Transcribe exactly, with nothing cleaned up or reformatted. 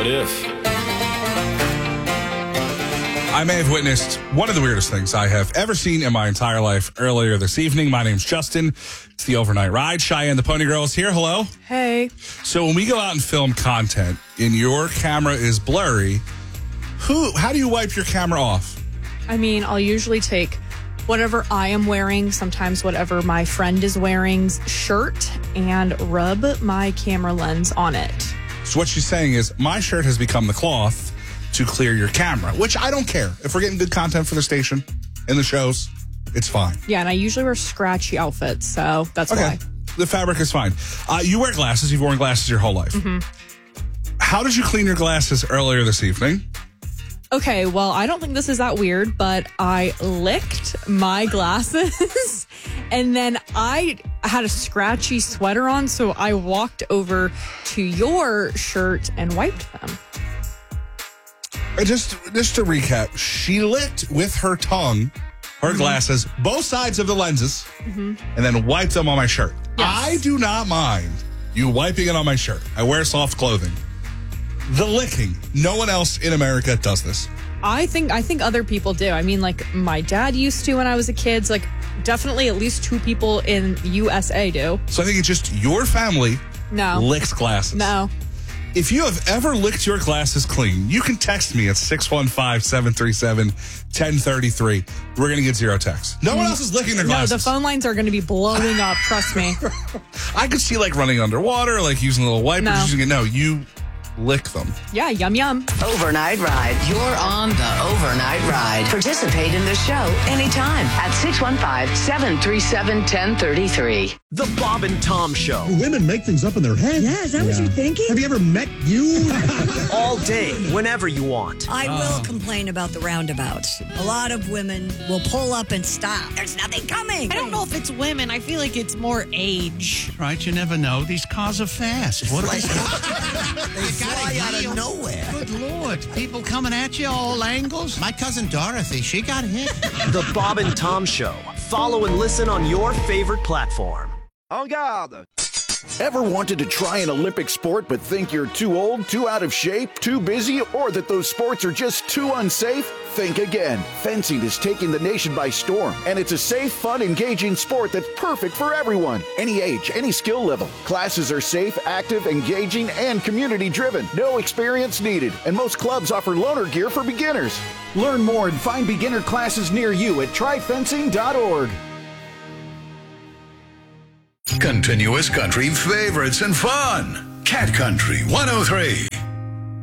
What if? I may have witnessed one of the weirdest things I have ever seen in my entire life earlier this evening. My name's Justin. It's the Overnight Ride. Cheyenne, the Pony Girl, is here. Hello. Hey. So when we go out and film content and your camera is blurry, who? How do you wipe your camera off? I mean, I'll usually take whatever I am wearing, sometimes whatever my friend is wearing's shirt, and rub my camera lens on it. So what she's saying is my shirt has become the cloth to clear your camera, which I don't care. If we're getting good content for the station and the shows, it's fine. Yeah, and I usually wear scratchy outfits, so that's okay. why. The fabric is fine. Uh, you wear glasses. You've worn glasses your whole life. Mm-hmm. How did you clean your glasses earlier this evening? Okay, well, I don't think this is that weird, but I licked my glasses and then I had a scratchy sweater on, so I walked over to your shirt and wiped them. Just, just to recap, she licked with her tongue her mm-hmm. glasses, both sides of the lenses, mm-hmm. and then wiped them on my shirt. Yes. I do not mind you wiping it on my shirt. I wear soft clothing. The licking, no one else in America does this. I think I think other people do. I mean, like, my dad used to when I was a kid. So, like, definitely at least two people in U S A do. So I think it's just your family no. licks glasses. No. If you have ever licked your glasses clean, you can text me at six one five, seven three seven, one zero three three. We're going to get zero texts. No one else is licking their glasses. No, the phone lines are going to be blowing up. Trust me. I could see, like, running underwater, like using a little wiper. No. Using it. No, you lick them. Yeah, yum, yum. Overnight Ride. You're on the Overnight Ride. Participate in the show anytime at six one five, seven three seven, one zero three three. The Bob and Tom Show. Women make things up in their head. Yeah, is that yeah. what you're thinking? Have you ever met you? All day, whenever you want. I will uh. complain about the roundabouts. A lot of women will pull up and stop. There's nothing coming. I don't know if it's women. I feel like it's more age. Right, you never know. These cars are fast. What like, they fly out of nowhere. Good Lord. People coming at you all angles. My cousin Dorothy, she got hit. The Bob and Tom Show. Follow and listen on your favorite platform. En garde. Ever wanted to try an Olympic sport but think you're too old, too out of shape, too busy, or that those sports are just too unsafe? Think again. Fencing is taking the nation by storm, and it's a safe, fun, engaging sport that's perfect for everyone. Any age, any skill level. Classes are safe, active, engaging, and community-driven. No experience needed, and most clubs offer loaner gear for beginners. Learn more and find beginner classes near you at try fencing dot org. Continuous country favorites and fun. Cat Country one oh three.